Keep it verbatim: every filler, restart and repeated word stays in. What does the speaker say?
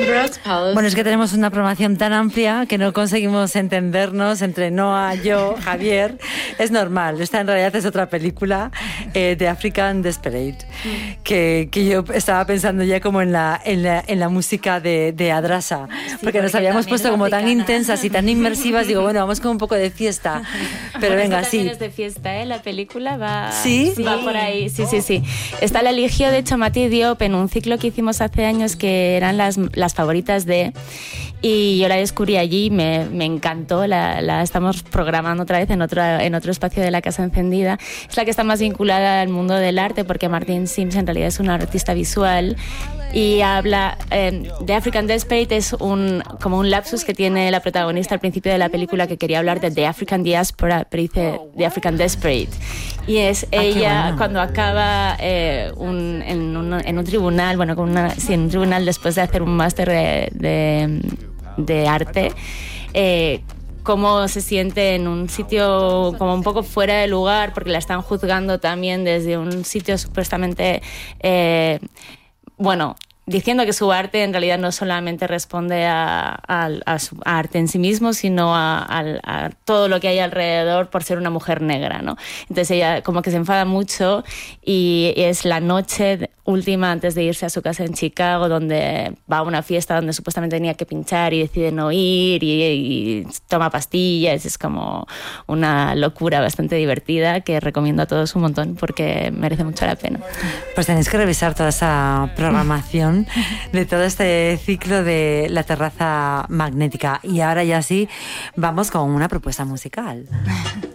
Congrats, pals. Bueno, es que tenemos una programación tan amplia que no conseguimos entendernos entre Noa, yo, Javier. Es normal. Esta en realidad es otra película eh, de African Desperate, que, que yo estaba pensando ya como en la, en la, en la música de, de Adrasa, sí, porque, porque nos habíamos puesto como africana. Tan intensas y tan inmersivas. Digo, bueno, vamos con un poco de fiesta. Pero bueno, venga, sí. Es de fiesta, ¿eh? La película va, ¿Sí? Sí. va por ahí. Sí, sí, sí. Esta la eligió, de hecho, Mati Diop en un ciclo que hicimos hace años que eran las, las favoritas de... Y yo la descubrí allí, me, me encantó, la, la estamos programando otra vez en otro, en otro espacio de la Casa Encendida. Es la que está más vinculada al mundo del arte porque Martin Sims en realidad es un artista visual y habla eh, de African Desperate, es un, como un lapsus que tiene la protagonista al principio de la película, que quería hablar de The African Diaspora, pero dice The African Desperate. Y es ah, ella bueno. cuando acaba eh, un, en, un, en un tribunal, bueno, con una, sí, en un tribunal después de hacer un máster de, de, de arte, eh, cómo se siente en un sitio como un poco fuera de lugar porque la están juzgando también desde un sitio supuestamente... Eh, bueno, diciendo que su arte en realidad no solamente responde a, a, a su arte en sí mismo, sino a, a, a todo lo que hay alrededor por ser una mujer negra, ¿no? Entonces ella como que se enfada mucho y es la noche última antes de irse a su casa en Chicago, donde va a una fiesta donde supuestamente tenía que pinchar y decide no ir y, y toma pastillas. Es como una locura bastante divertida que recomiendo a todos un montón porque merece mucho la pena. Pues tenéis que revisar toda esa programación de todo este ciclo de La Terraza Magnética. Y ahora ya sí, vamos con una propuesta musical.